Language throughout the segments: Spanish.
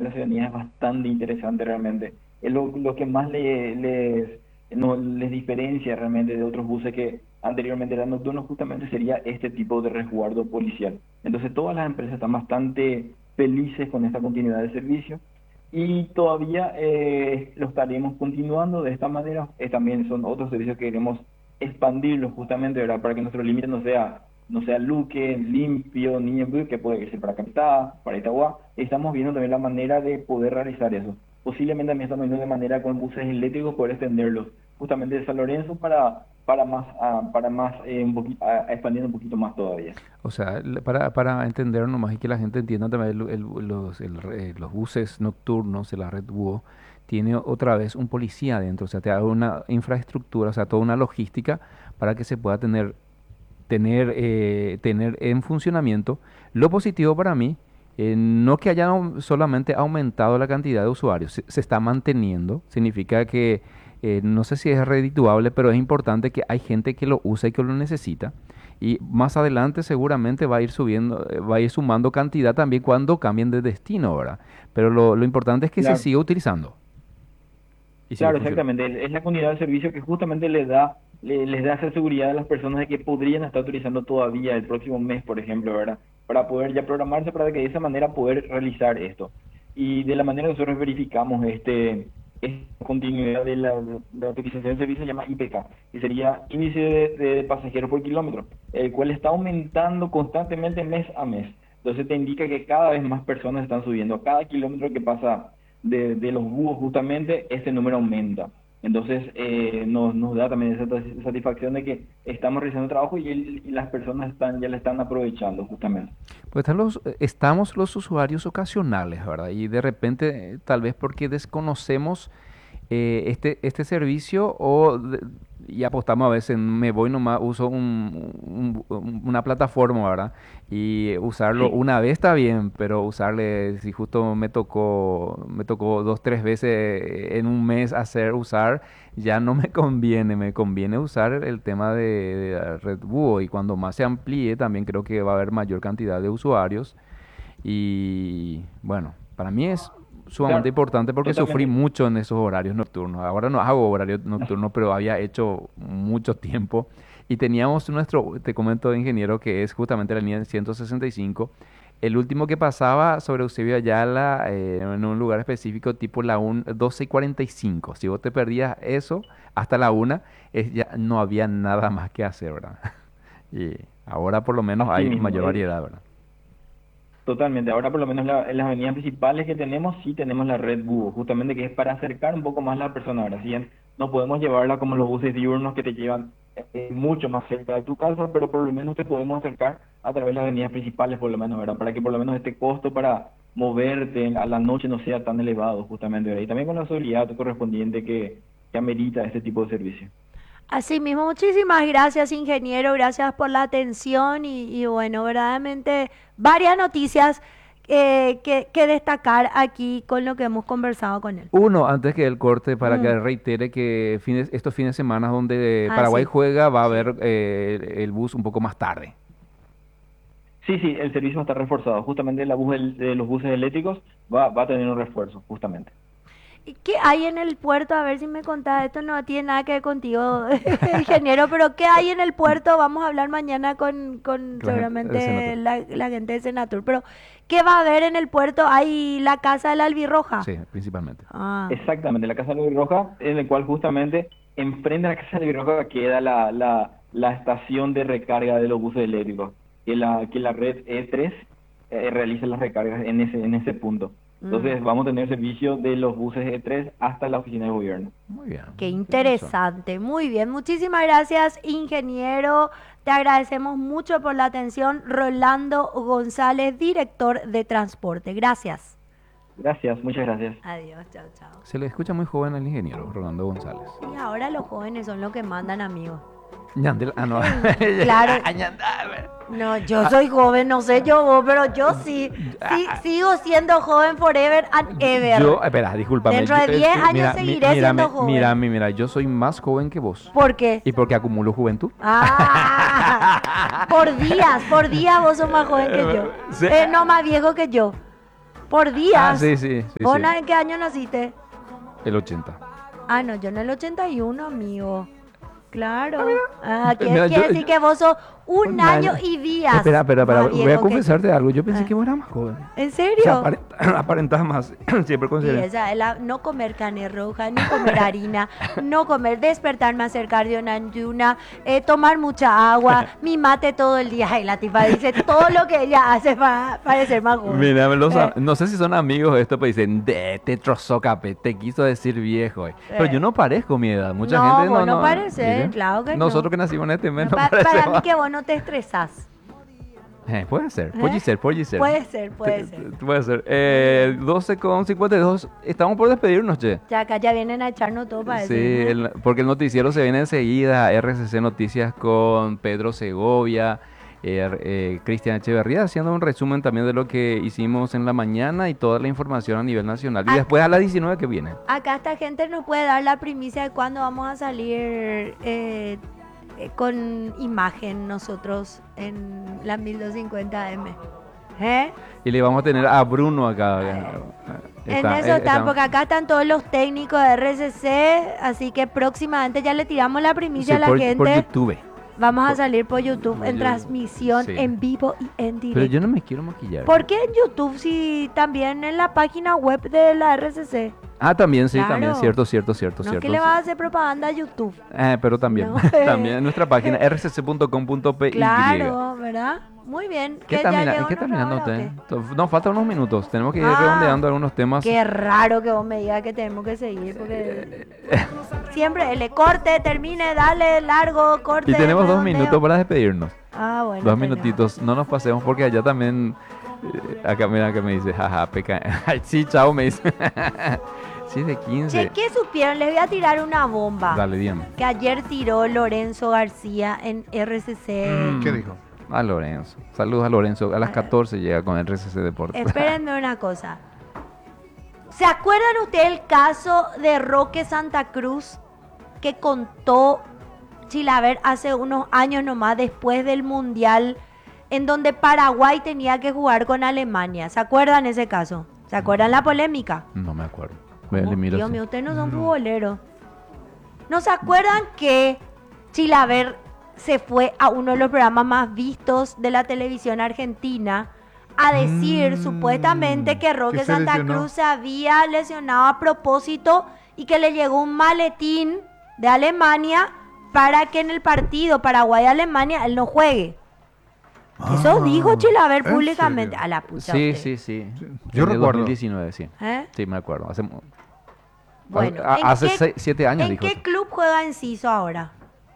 la ciudadanía es bastante interesante realmente. Es lo que más no, les diferencia realmente de otros buses que anteriormente eran nocturnos, justamente sería este tipo de resguardo policial. Entonces todas las empresas están bastante felices con esta continuidad de servicio y todavía lo estaremos continuando de esta manera. También son otros servicios que queremos expandirlos justamente, ¿verdad? Para que nuestro límite no sea Luque, Limpio, Ñemby, que puede irse para Capitá, para Itagua. Estamos viendo también la manera de poder realizar eso. Posiblemente también estamos viendo de manera con buses eléctricos poder extenderlos justamente de San Lorenzo para más expandiendo un poquito más todavía. O sea, para entender nomás y que la gente entienda también los buses nocturnos de la red Búho tiene otra vez un policía adentro, o sea, te da una infraestructura, o sea, toda una logística para que se pueda tener en funcionamiento. Lo positivo para mí, no que haya solamente aumentado la cantidad de usuarios, se está manteniendo, significa que no sé si es redituable, pero es importante que hay gente que lo usa y que lo necesita. Y más adelante seguramente va a ir subiendo, va a ir sumando cantidad también cuando cambien de destino, ¿verdad? Pero lo importante es que se Claro. siga utilizando y siga Claro, funcionando. exactamente. Es la comunidad de servicio que justamente les da esa seguridad a las personas de que podrían estar utilizando todavía el próximo mes, por ejemplo, ¿verdad? Para poder ya programarse para que de esa manera poder realizar esto. Y de la manera que nosotros verificamos esta continuidad de la utilización del servicio se llama IPK, que sería índice de pasajeros por kilómetro, el cual está aumentando constantemente mes a mes. Entonces te indica que cada vez más personas están subiendo. Cada kilómetro que pasa de los búhos justamente, este número aumenta. Entonces nos da también esa satisfacción de que estamos realizando trabajo y las personas ya la están aprovechando justamente. Pues estamos los usuarios ocasionales, ¿verdad? Y de repente, tal vez porque desconocemos este servicio y apostamos a veces, me voy nomás, uso una plataforma, ¿verdad? Y usarlo Sí, una vez está bien, pero usarle, si justo me tocó dos, tres veces en un mes usar, ya no me conviene usar el tema de Red Bull y cuando más se amplíe también creo que va a haber mayor cantidad de usuarios y bueno, para mí es sumamente claro, importante porque sufrí totalmente. mucho en esos horarios nocturnos. Ahora no hago horario nocturno, pero había hecho mucho tiempo. Y teníamos te comento de ingeniero, que es justamente la línea 165. El último que pasaba sobre Eusebio Ayala en un lugar específico tipo 12:45. Si vos te perdías eso hasta la 1, ya no había nada más que hacer, ¿verdad? Y ahora por lo menos Así hay mismo. mayor variedad, ¿verdad? Totalmente. Ahora por lo menos en las avenidas principales que tenemos, sí tenemos la red Búho, justamente que es para acercar un poco más a la persona. Ahora, si bien no podemos llevarla como los buses diurnos que te llevan mucho más cerca de tu casa, pero por lo menos te podemos acercar a través de las avenidas principales, por lo menos, ¿verdad? Para que por lo menos este costo para moverte a la noche no sea tan elevado, justamente, ¿verdad? Y también con la seguridad correspondiente que amerita este tipo de servicio. Así mismo, muchísimas gracias, ingeniero, gracias por la atención y bueno, verdaderamente varias noticias que destacar aquí con lo que hemos conversado con él. Uno, antes que el corte, para Mm, que reitere que estos fines de semana donde ah, Paraguay sí, juega, va a sí. haber el bus un poco más tarde. Sí, sí, el servicio va a estar reforzado. Justamente de los buses eléctricos va a tener un refuerzo, justamente. ¿Y qué hay en el puerto? A ver si me contás, esto no tiene nada que ver contigo, ingeniero, pero ¿qué hay en el puerto? Vamos a hablar mañana con El seguramente Senator. la gente de Senatur, pero ¿qué va a haber en el puerto? Hay la casa de la albirroja. Sí, principalmente. Ah, Exactamente, la Casa de la Roja, en el cual justamente enfrente de la Casa de la Roja queda la estación de recarga de los buses eléctricos, que la red E3 realiza las recargas en ese punto. mm, Entonces vamos a tener servicio de los buses E3 hasta la oficina de gobierno. Muy bien. qué Tienes razón. interesante. Muy bien, muchísimas gracias, ingeniero. Te agradecemos mucho por la atención. Rolando González, director de transporte. Gracias. Gracias, muchas gracias. Adiós, chao, chao. Se le escucha muy joven al ingeniero, Rolando González. Y ahora los jóvenes son los que mandan, amigos. Ñandel, ah, no. Claro, Ñandel. no, yo soy joven, no sé yo vos, pero yo sí, sí, sigo siendo joven forever and ever. Espera, discúlpame. Dentro de 10 años Mira, seguiré siendo joven. mira, yo soy más joven que vos. ¿Por qué? ¿Y porque acumulo juventud? Ah, por días vos sos más joven que yo. Sí. No más viejo que yo. Por días. Sí, sí, sí, ¿Vos sí. en qué año naciste? El 80. Ah, no, yo en el 81, amigo. Claro. Mira, Quiere decir que vos sos un un año año. y días Espera, más voy a viejo que confesarte algo. Yo pensé Ah. que vos eras más joven. yo. ¿En O sea, serio? aparentas más. Siempre Sí, consideré. esa es no comer carne roja, no comer harina, no comer, despertarme a hacer cardio en ayuna, tomar mucha agua, mi mate todo el día. Y la tipa dice todo lo que ella hace para parecer más joven. Mira, Eh. no sé si son amigos esto, pero dicen, te trozócape, te quiso decir viejo. Pero yo no parezco mi edad. Mucha No, gente vos no pareces, mire, claro que no. Nosotros que nacimos en este mes no Para parecemos. mí que vos no te estresás. Puede ser, ¿Eh? puede ser. Puede ser, puede ser. Puede ser. 12:52. Estamos por despedirnos, che. Ya acá ya vienen a echarnos todo para Sí, eso. porque el noticiero se viene enseguida. RCC Noticias con Pedro Segovia, Cristian Echeverría, haciendo un resumen también de lo que hicimos en la mañana y toda la información a nivel nacional. Y Ah. después a las 19 que viene. Acá esta gente nos puede dar la primicia de cuándo vamos a salir con imagen nosotros en la 1250M. ¿Eh? Y le vamos a tener a Bruno acá. En eso están, porque acá están todos los técnicos de RCC, así que próximamente ya le tiramos la primicia a la por gente. YouTube. Vamos a salir por YouTube en YouTube, transmisión, sí. en vivo y en directo. Pero yo no me quiero maquillar. ¿Por qué en YouTube si también en la página web de la RCC? Ah, también, sí, Claro. también. Cierto. No, que le vas a hacer propaganda a YouTube. Pero también. No. También en nuestra página rcc.com.py. Claro, ¿verdad? Muy bien. ¿Qué ¿Que ya está llegó mirando nuestra hora usted? o Nos faltan unos minutos. Tenemos que ir Ah, redondeando algunos temas. qué? Qué raro que vos me digas que tenemos que seguir, porque siempre le corte, termine, dale, largo, corte. Y tenemos 2 redondeo. minutos para despedirnos. Ah, bueno. 2 tenemos. minutitos. No nos pasemos porque allá también. Acá mira que me dice, jaja, peca. Ay, sí, chao, me dice. Sí, de 15. Che, ¿qué supieron? Les voy a tirar una bomba. Dale, bien. Que ayer tiró Lorenzo García en RCC. ¿Qué dijo? A Lorenzo. Saludos a Lorenzo. A las 14 llega con el RCC Deportes. Espérenme una cosa. ¿Se acuerdan ustedes el caso de Roque Santa Cruz que contó Chilaver hace unos años nomás después del Mundial en donde Paraguay tenía que jugar con Alemania? ¿Se acuerdan ese caso? ¿Se acuerdan la polémica? No me acuerdo. ¿Cómo? Le miro Dios así. mío, ustedes no son futboleros. ¿No se acuerdan que Chilaver se fue a uno de los programas más vistos de la televisión argentina a decir supuestamente que Roque que se Santa lesionó. Cruz se había lesionado a propósito y que le llegó un maletín de Alemania para que en el partido Paraguay-Alemania él no juegue? Eso dijo Chilaver ¿en públicamente. serio? A la pucha Sí, usted. sí. Yo En el recuerdo. 2019, sí. ¿Eh? Sí, me acuerdo. Bueno, hace 7 años ¿en dijo qué eso. club juega Enciso ahora?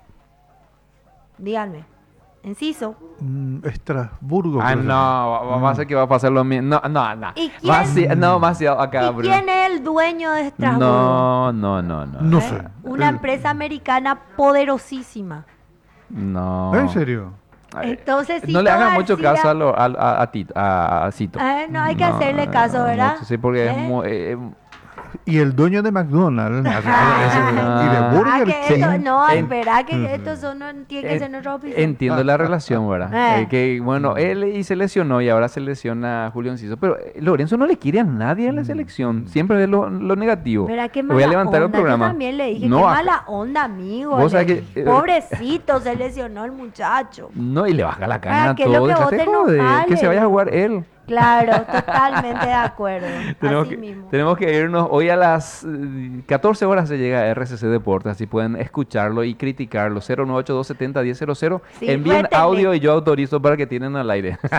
Díganme. Enciso. Estrasburgo. Ah, creo que no, va a ser que va a pasar lo mismo. No. ¿Y quién? No, demasiado acá, ¿Y Bruno. quién es el dueño de Estrasburgo? No. No ¿Eh? sé. Una empresa americana poderosísima. No. ¿En serio? Ay, Entonces, no le Cito hagan mucho García- caso a Tito, a Cito. No hay que hacerle caso, ¿verdad? Sí, porque es ¿Eh? muy... Y el dueño de McDonald's. y de Ah, Burger que King. esto, no, En- espera, que estos son, no tiene que ser nuestro oficio. Entiendo la relación, ¿verdad? Eh. Que bueno, él y se lesionó y ahora se lesiona Julio Enciso. Pero Lorenzo no le quiere a nadie en la selección. Siempre ve lo negativo. Verá qué Voy a mala levantar onda. el programa. Yo también le dije, No, qué acá- mala onda, amigo. Vos sabés Le- que, Pobrecito, se lesionó el muchacho. No, y le baja la caña a que lo todo. que vos Déjate te joder, enojales. que se vaya a jugar él. Claro, totalmente de acuerdo. Tenemos Así que, mismo. tenemos que irnos. Hoy a las 14 horas se llega a RCC Deportes, así pueden escucharlo y criticarlo. 098-270-1000. Sí, Envíen rétenle. audio y yo autorizo para que tienen al aire. Sí,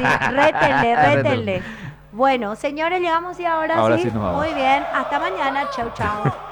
rétenle. Bueno, señores, llegamos y ahora Ahora sí. sí nos vamos. Muy bien, hasta mañana. Chau, chau.